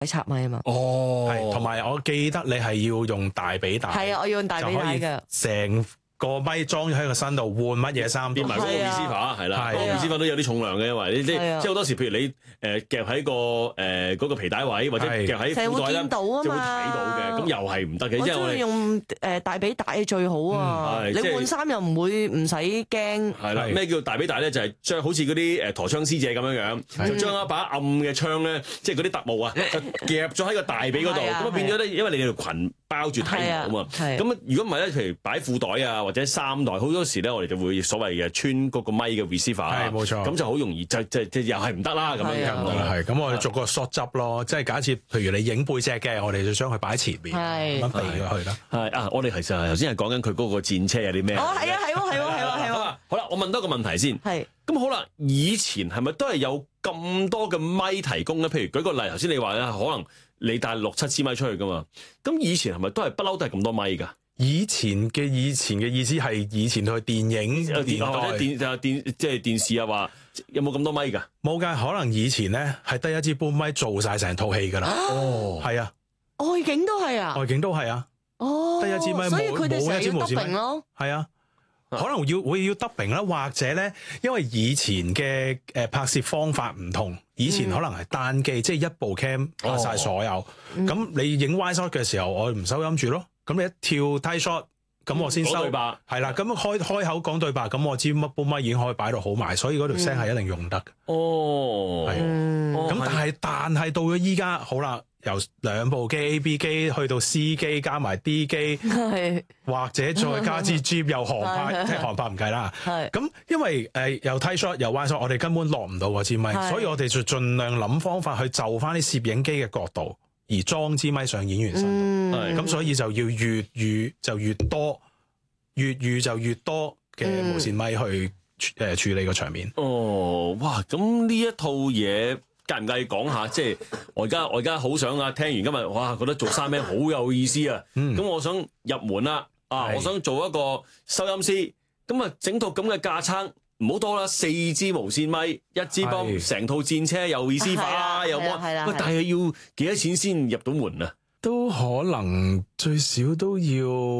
插咪啊嘛。 係，同埋我記得你係要用大髀帶， 係啊，我要用大髀帶㗎。 成個咪裝咗喺個身度，換乜嘢衫變埋嗰個 receiver 係啦，個 receiver 都有啲重量嘅，因為你即係好多時，譬如你夾喺個嗰個皮帶位，或者夾喺褲袋咧，就會睇到嘅，咁又係唔得嘅。 我中意用大髀帶最好啊！你換衫又唔使驚。 係啦，咩叫大髀帶咧？就係將好似嗰啲陀槍師姐咁樣樣，就將一把暗嘅槍咧，即係嗰啲特務啊，就夾咗喺個大髀嗰度，咁啊變咗咧，因為你條裙包住睇唔到啊嘛。咁如果唔係咧，譬如擺褲袋啊，或者衫袋，好多時咧，我哋就會所謂嘅穿嗰個咪嘅 receiver， 係冇錯，咁就好容易就又係唔得啦，咁樣係咁我哋逐個 shot 執咯，即係假設譬如你影背脊嘅，我哋就將佢擺喺前面，咁樣避咗去啦。 係啊，我哋其實頭先係講緊佢嗰個戰車有啲咩？ 哦，係啊，係喎。 好啦，我問多個問題先。係。咁好啦，以前係咪都係有咁多嘅咪提供咧？譬如舉個例，頭先你話咧，可能你帶6-7支咪出去噶嘛？咁以前係咪都係不嬲都係咁多咪㗎？ 以前嘅意思係以前去電影或者即係電視啊，話有冇咁多咪㗎？ 冇㗎，可能以前咧係得一支半咪做晒成套戲㗎啦。哦，係啊， 外景都係啊， 外景都係啊。 哦， 得一支咪， 所以佢哋冇一支無線咪咯。 係啊，可能會要 dubbing 啦，或者咧，因為以前嘅拍攝方法唔同，以前可能係單機，即係一部 cam 拍晒所有。咁你影 wide shot 嘅時候，我唔收音住咯。咁你一跳 tight shot，咁我先收對白，係啦。咁開口講對白，咁我知乜部咪已經可以擺到好埋，所以嗰條聲係一定用得嘅。 哦， 係。咁但係到咗依家，好啦，由2部機 A、B 機去到 C 機加埋 D 機，或者再加支 Jeep 又航拍，即係航拍唔計啦。咁因為又 tight shot 又 wide shot，我哋根本落唔到嗰支咪，所以我哋就盡量諗方法去就翻啲攝影機嘅角度。而裝支咪上演員身度，咁所以就要越預就越多，越預就越多嘅無線咪去處理個場面。 哦，哇！咁呢一套嘢介唔介意講下？即係我而家好想聽完今日，哇！覺得做3咩好有意思啊！咁我想入門啦，我想做一個收音師，咁啊整套咁嘅架撐。唔好多啦，4支無線咪，1支泵，成套戰車又receiver啦，又乜？喂，但係要幾多錢先入到門啊？ 都可能最少都要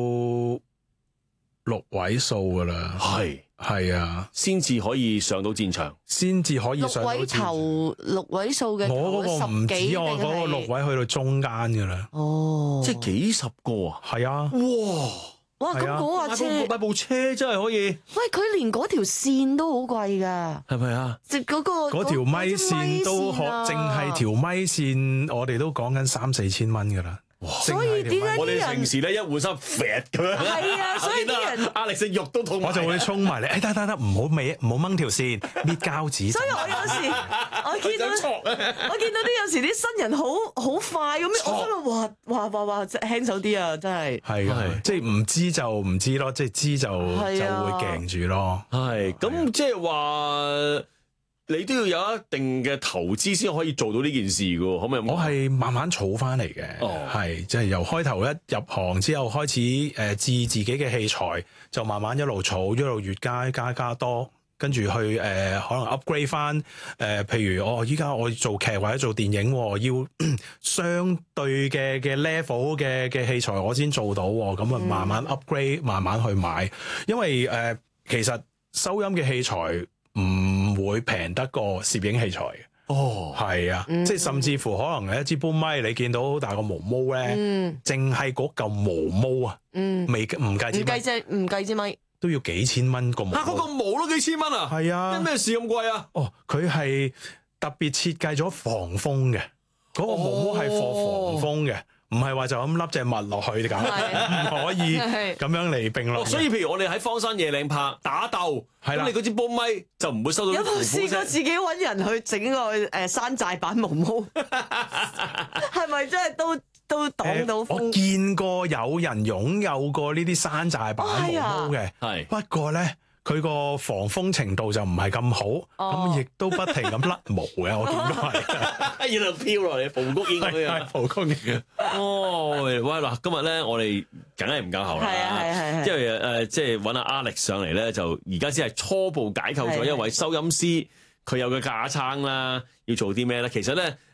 6位數噶啦。係啊， 先至可以上到戰場， 先至可以上到戰場。 6位數嘅， 我嗰個唔止，我嗰個6位去到中間噶啦。 哦， 即係幾十個啊？ 係啊。 哇！咁嗰架車買部車真係可以。 喂，佢連嗰條線都好貴㗎， 係咪啊？ 即係嗰條咪線都淨係條咪線，我哋都講緊3-4千蚊㗎啦。 所以點解我哋平時咧一換衫 fat 咁樣？ 係啊，所以啲人壓力食肉都痛， 我就會衝埋嚟。得，唔好掹條線，搣膠紙。 所以我有時我見到啲有時啲新人好快咁樣，我心諗哇，輕手啲啊，真係。 係，即係唔知就唔知咯，即係知就會勁住咯。 係，咁即係話。你都要有一定嘅投資先可以做到呢件事㗎喎，可唔可以？ 我係慢慢儲翻嚟嘅，係即係由開頭一入行之後開始置自己嘅器材，就慢慢一路儲，一路越加多，跟住去可能 upgrade 翻譬如依家我做劇或者做電影，要相對嘅 level 嘅器材我先做到，咁啊慢慢 upgrade，慢慢去買，因為其實收音嘅器材唔會平得過攝影器材嘅。係啊，即係甚至乎可能一支搬咪，你見到好大個毛毛咧，淨係嗰嚿毛毛啊，唔計支咪，都要幾千蚊個毛。 嗰個毛都幾千蚊啊？ 係啊， 咩事咁貴啊？ 佢係特別設計咗防風嘅，嗰個毛毛係防風嘅。唔係話就咁笠隻襪落去咁，唔可以咁樣嚟並落。 所以譬如我哋喺荒山野嶺拍打鬥，咁你嗰支波咪就唔會收到。 有冇試過自己揾人去整個山寨版毛毛？係咪真係都擋到風？ 我見過有人擁有過呢啲山寨版毛毛嘅，不過咧，佢個防風程度就唔係咁好，咁亦都不停咁甩毛嘅，我見到係一路飄落嚟，蒲谷應該係蒲谷嘅。 喂嗱，今日咧我哋梗係唔夠喉啦，因為即係揾阿 Alex 上嚟咧，就而家只係初步解構咗一位收音師佢有嘅架撐啦，要做啲咩咧？其實咧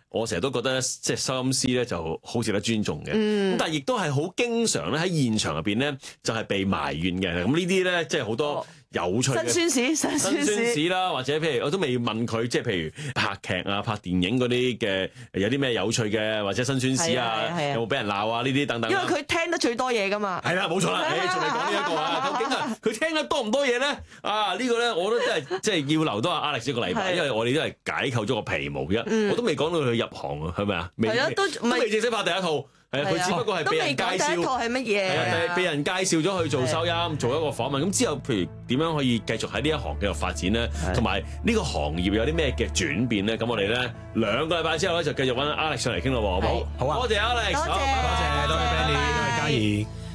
我成日都覺得即係收音師咧就好值得尊重嘅。咁但係亦都係好經常咧喺現場入邊咧就係被埋怨嘅。咁呢啲咧即係好多有趣嘅辛酸史啦，或者譬如我都未問佢，即係譬如拍劇啊、拍電影嗰啲嘅有啲咩有趣嘅，或者辛酸史啊，有冇俾人鬧啊呢啲等等。 因為佢聽得最多嘢㗎嘛。 係啦，冇錯啦。仲未講呢一個啊，究竟啊佢聽得多唔多嘢咧？啊呢個咧，我都真係即係要留多阿 Alex 一個禮拜，因為我哋都係解構咗個皮毛啫。我都未講到佢入行啊，係咪啊？ 係啊， 都未正式拍第一套。係啊，佢只不過係俾人介紹。 第一套係乜嘢？ 係俾人介紹咗去做收音，做一個訪問。咁之後，譬如點樣可以繼續喺呢一行繼續發展咧？同埋呢個行業有啲咩嘅轉變咧？咁我哋咧2個禮拜之後咧就繼續揾 Alex 上嚟傾咯，好唔好？ 好啊！ 多謝 Alex， 多謝 Benny，多謝嘉怡。